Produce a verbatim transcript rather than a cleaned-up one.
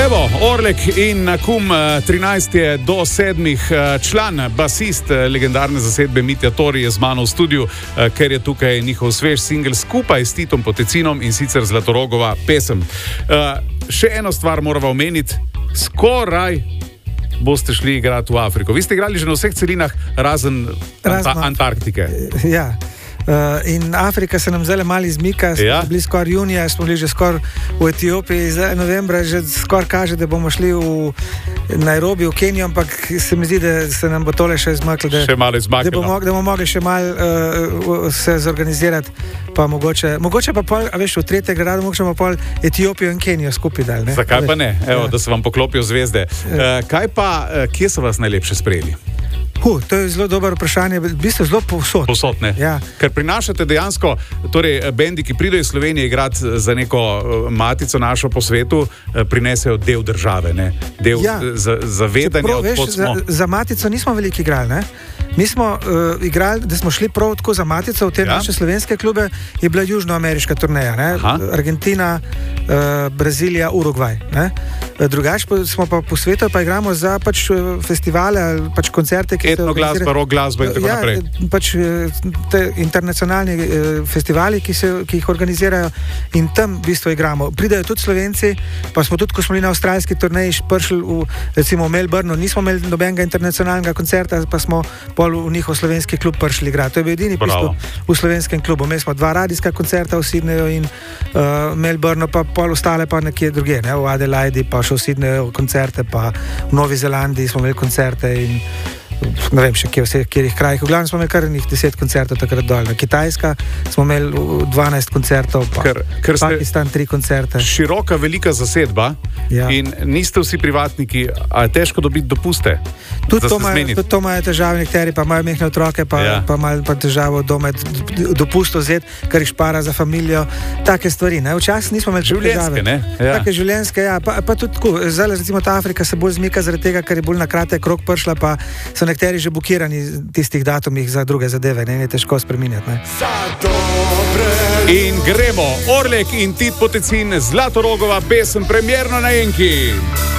Evo, Orlek in Nakum, trinajst je do sedmih, član, basist legendarne zasedbe Mitja Tori je z mano v studiu, ker je tukaj njihov svež singel skupaj s Titom Potecinom in sicer Zlatorogova pesem. Še eno stvar moramo omeniti, skoraj boste šli igrati v Afriko. Vi ste igrali že na vseh celinah, razen Anta- Antarktike. Ja. Uh, in Afrika se nam zelo malo izmika, smo Ja. bili skoraj junija, smo bili že skoraj v Etiopiji, zdaj novembra že skoraj kaže, da bomo šli v Nairobi, v Kenijo, ampak se mi zdi, da se nam bo tole še izmaklo, da, Še malo da, izmaknilo. bomo, da bomo mogli še malo uh, se zorganizirati, pa mogoče, mogoče pa pol, a veš, v tretje gradu mogoče pa pol Etiopijo in Kenijo skupaj dal. Ne? Zakaj pa ne? Evo, Ja. da se vam poklopijo zvezde. Uh, kaj pa, uh, kje so vas najlepše sprejeli? Huh, to je zelo dobro vprašanje, v bistvu zelo povsod. Posod, ne? Ja. Ker prinašate dejansko, torej bendi, ki pridejo iz Slovenije igrati za neko uh, matico našo po svetu, uh, prinesejo del države, ne? Del Ja. uh, za- zavedanja, Čeprav, veš, odkot smo. za, za matico nismo veliko igrali. Ne? Mi smo uh, igrali, da smo šli prav tako za matico v te Ja. ja. naše slovenske klube, je bila južnoameriška turneja. Ne? Aha. Argentina, uh, Brazilija, Urugvaj. Ne? Drugač pa smo pa po svetu, pa igramo za pač uh, festivale ali pač koncerte, ki se Etno glasba, organizirajo- rock glasba in tako ja, naprej. pač eh, te internacionalni eh, festivali, ki, se, ki jih organizirajo in tam v bistvu igramo. Pridejo tudi Slovenci, pa smo tudi, ko smo bili na avstralski turneji, prišli v, recimo v Melbourneu, nismo imeli nobenega internacionalnega koncerta, pa smo pol v njihov slovenski klub prišli igrati. To je bil edini Bravo. pristup v slovenskem klubu. Imeli smo dva radijska koncerta v Sydneyju in uh, Melbourneu, pa pol ostale pa nekje druge, ne? V Adelaidi, pa še v Sydneyju koncerte, pa v Novi Zelandiji smo imeli koncerte in ne vem še kje, v katerih krajih. V glavnem smo imeli kar njih deset koncertov takrat dol. Na Kitajska smo imeli uh, dvanajst koncertov, pa Ker- ker ste- Pakistan tri koncerte. Široka, velika zasedba Ja. in niste vsi privatniki, a je težko dobiti dopuste? Tudi za to, se imajo, zmeniti? tudi to imajo težave nekateri, pa imajo mehne otroke, pa, Ja. ja. pa imajo pa težavo doma dopust vzeti, ker jih špara za familijo. Take stvari. Ne? Včasih nismo imeli te Življenjske, težave. ne? Ja. Take življenjske, ja. Pa, pa tudi tako. Zdaj, recimo, ta Afrika se bolj zmika zaradi tega, ker je bolj na kratek rok prišla, pa so nekateri že bukirani tistih datumih za druge zadeve, ne in je težko spreminjati. Ne? In gremo, Orlek in Tit Potecin, Zlatorogova pesem, premierno na Enki.